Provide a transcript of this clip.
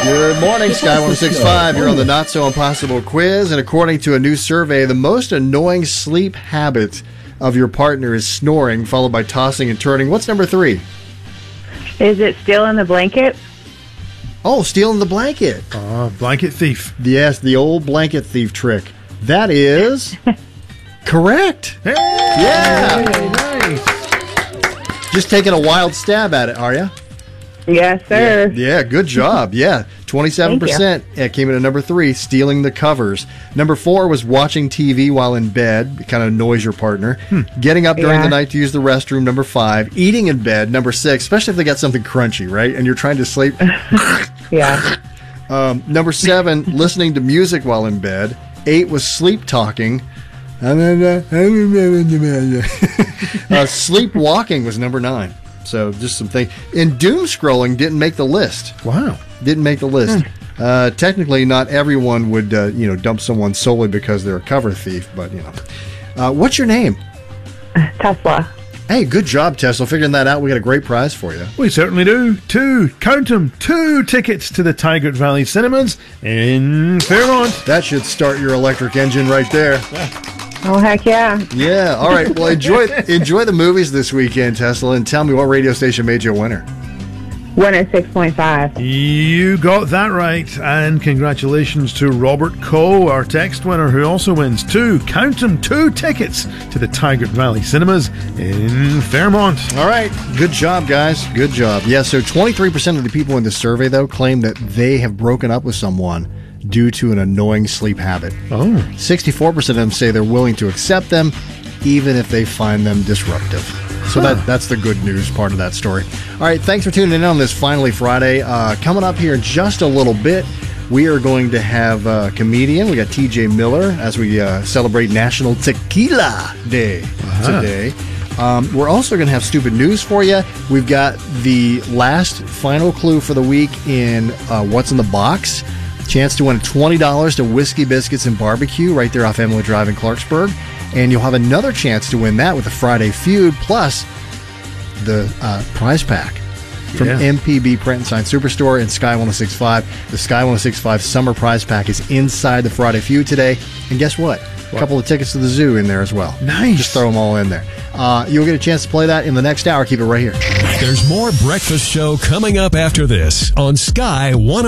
Good morning, Sky 106.5. You're on the Not So Impossible quiz, and according to a new survey, the most annoying sleep habit of your partner is snoring, followed by tossing and turning. What's number 3? Is it stealing the blanket? Oh, stealing the blanket. Blanket thief. Yes, the old blanket thief trick. That is correct. Hey, Yeah. nice. Just taking a wild stab at it, are you? Yes, sir. Yeah, good job. Yeah, 27% came in at number 3, stealing the covers. Number 4 was watching TV while in bed. It kind of annoys your partner. Getting up during the night to use the restroom. Number 5, eating in bed. Number 6, especially if they got something crunchy, right? And you're trying to sleep. Yeah. Number 7, listening to music while in bed. 8 was sleep talking. Sleepwalking was number 9. So just some things. And doom scrolling didn't make the list. Wow. Didn't make the list. Technically, not everyone would, dump someone solely because they're a cover thief. But, what's your name? Tesla. Hey, good job, Tesla. Figuring that out. We got a great prize for you. We certainly do. 2 tickets to the Tigard Valley Cinemas in Fairmont. That should start your electric engine right there. Oh, heck yeah. Yeah. All right. Well, enjoy the movies this weekend, Tesla, and tell me what radio station made you a winner. 106.5. You got that right. And congratulations to Robert Coe, our text winner, who also wins 2 tickets to the Tigard Valley Cinemas in Fairmont. All right. Good job, guys. Good job. Yeah, so 23% of the people in the survey, though, claim that they have broken up with someone due to an annoying sleep habit. 64% of them say they're willing to accept them, even if they find them disruptive. So that's the good news part of that story. All right, thanks for tuning in on this Finally Friday. Coming up here in just a little bit, we are going to have a comedian. We got TJ Miller as we celebrate National Tequila Day today. We're also going to have stupid news for you. We've got the last final clue for the week in What's in the Box. Chance to win $20 to Whiskey Biscuits and Barbecue right there off Emily Drive in Clarksburg. And you'll have another chance to win that with the Friday Feud, plus the prize pack from MPB Print and Sign Superstore and Sky 106.5. The Sky 106.5 Summer Prize Pack is inside the Friday Feud today. And guess what? A couple of tickets to the zoo in there as well. Nice. Just throw them all in there. You'll get a chance to play that in the next hour. Keep it right here. There's more Breakfast Show coming up after this on Sky 106.5.